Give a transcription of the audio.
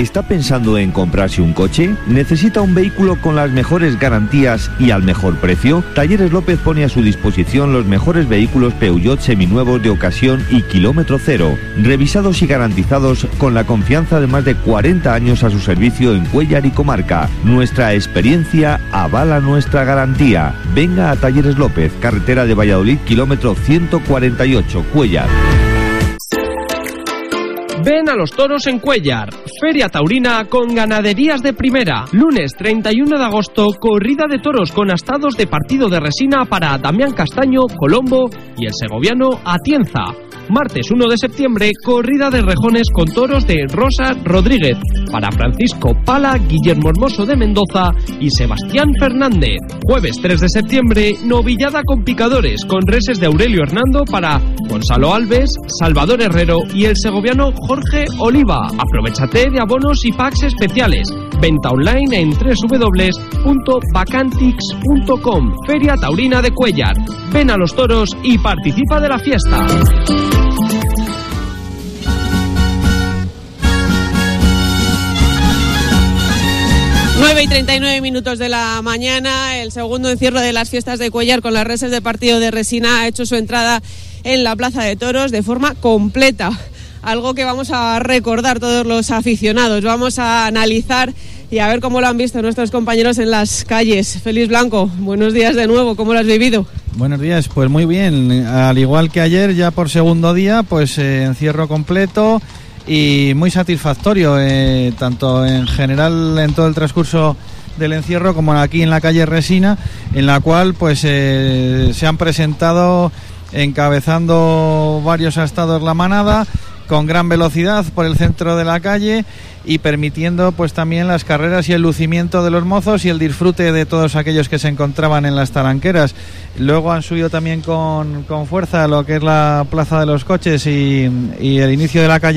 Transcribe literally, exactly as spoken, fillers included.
¿Está pensando en comprarse un coche? ¿Necesita un vehículo con las mejores garantías y al mejor precio? Talleres López pone a su disposición los mejores vehículos Peugeot seminuevos de ocasión y kilómetro cero, revisados y garantizados con la confianza de más de cuarenta años a su servicio en Cuéllar y comarca. Nuestra experiencia avala nuestra garantía. Venga a Talleres López, carretera de Valladolid, kilómetro ciento cuarenta y ocho, Cuéllar. Ven a los toros en Cuéllar, Feria Taurina con ganaderías de primera. Lunes treinta y uno de agosto, corrida de toros con astados de partido de resina para Damián Castaño, Colombo y el segoviano Atienza. Martes uno de septiembre, corrida de rejones con toros de Rosa Rodríguez para Francisco Pala, Guillermo Hermoso de Mendoza y Sebastián Fernández. Jueves tres de septiembre, novillada con picadores con reses de Aurelio Hernando para Gonzalo Alves, Salvador Herrero y el segoviano Jorge Oliva. Aprovechate de abonos y packs especiales. Venta online en doble u doble u doble u punto vacantix punto com. Feria Taurina de Cuéllar. Ven a los toros y participa de la fiesta. nueve y treinta y nueve minutos de la mañana, el segundo encierro de las fiestas de Cuéllar con las reses de partido de resina ha hecho su entrada en la Plaza de Toros de forma completa. Algo que vamos a recordar todos los aficionados, vamos a analizar y a ver cómo lo han visto nuestros compañeros en las calles. Félix Blanco, buenos días de nuevo, ¿cómo lo has vivido? Buenos días, pues muy bien, al igual que ayer, ya por segundo día, pues eh, encierro completo y muy satisfactorio, eh, tanto en general en todo el transcurso del encierro como aquí en la calle Resina, en la cual pues eh, se han presentado encabezando varios astados la manada, con gran velocidad por el centro de la calle y permitiendo pues también las carreras y el lucimiento de los mozos y el disfrute de todos aquellos que se encontraban en las talanqueras. Luego han subido también con, con fuerza lo que es la plaza de los coches y, y el inicio de la calle